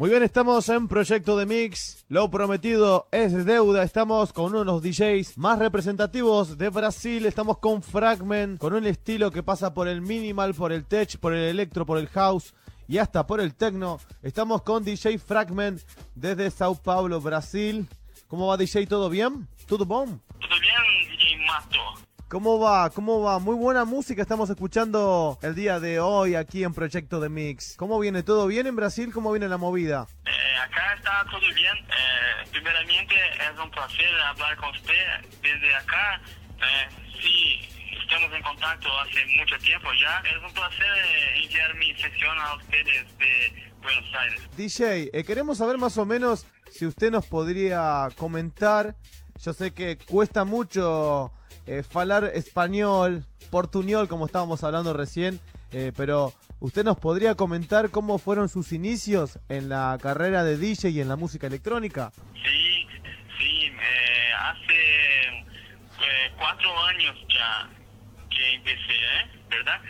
Muy bien, estamos en Proyecto de Mix. Lo prometido es deuda. Estamos con uno de los DJs más representativos de Brasil. Estamos con Fragment, con un estilo que pasa por el minimal, por el tech, por el electro, por el house y hasta por el techno. Estamos con DJ Fragment desde Sao Paulo, Brasil. ¿Cómo va, DJ? ¿Todo bien? ¿Todo bom? Todo bien, DJ Mato. ¿Cómo va? ¿Cómo va? Muy buena música estamos escuchando el día de hoy aquí en Proyecto de Mix. ¿Cómo viene? ¿Todo bien en Brasil? ¿Cómo viene la movida? Acá está todo bien. Primeramente es un placer hablar con usted desde acá. Sí, estamos en contacto hace mucho tiempo ya. Es un placer enviar mi sesión a ustedes de Buenos Aires. DJ, queremos saber más o menos si usted nos podría comentar. Yo sé que cuesta mucho falar español, portuñol, como estábamos hablando recién, pero usted nos podría comentar cómo fueron sus inicios en la carrera de DJ y en la música electrónica. Sí, hace 4 años ya que empecé, ¿verdad?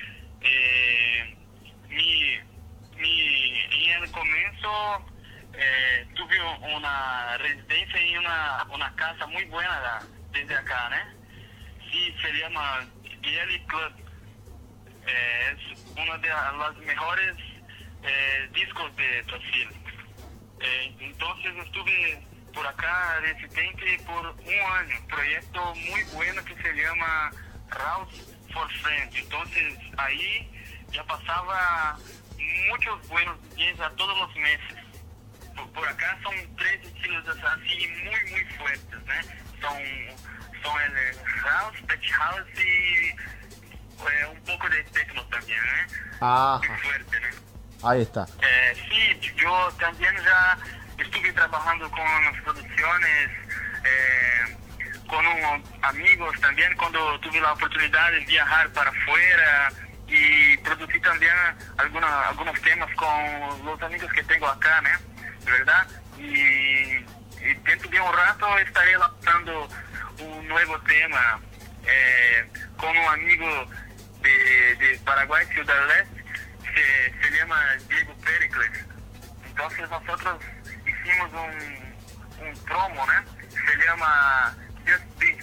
En el comienzo tuve una residencia en una casa muy buena desde acá, ¿no? Sí, se llama Bieli Club. Es uno de los mejores discos de Brasil. Entonces estuve por acá residente por 1 año. Proyecto muy bueno que se llama House for Friends. Entonces ahí ya pasaba muchos buenos días a todos los meses. Por acá son 3 estilos así muy fuertes, ¿no? Son el house, tech house y un poco de techno también, Ajá. Muy fuerte, ¿no? Ahí está. Sí, yo también ya estuve trabajando con producciones, con amigos también cuando tuve la oportunidad de viajar para afuera y producí también algunos temas con los amigos que tengo acá, ¿no? ¿Verdad? Y dentro de un rato estaré lanzando un nuevo tema con un amigo de Paraguay, Ciudad del Este, se llama Diego Pericles. Entonces nosotros hicimos un promo, ¿no? Se llama Just Be.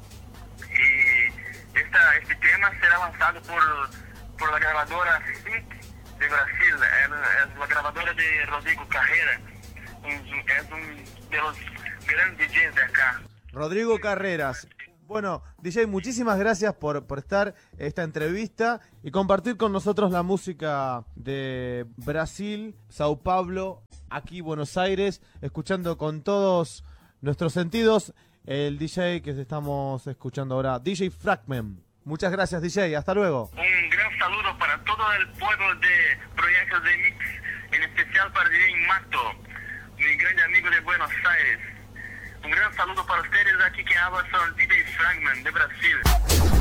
Y este tema será lanzado por la grabadora Sync de Brasil. Es la grabadora de Rodrigo Carrera. Es un de los grandes DJs de acá. Rodrigo Carreras. Bueno, DJ, muchísimas gracias por estar en esta entrevista y compartir con nosotros la música de Brasil, Sao Paulo, aquí Buenos Aires, escuchando con todos nuestros sentidos el DJ que estamos escuchando ahora, DJ Fragment. Muchas gracias, DJ, hasta luego. Un gran saludo para todo el pueblo de Proyectos de Mix, en especial para DJ Mato, mi grande amigo de Buenos Aires. Un gran saludo para ustedes, aquí que habla son DJ Fragment de Brasil.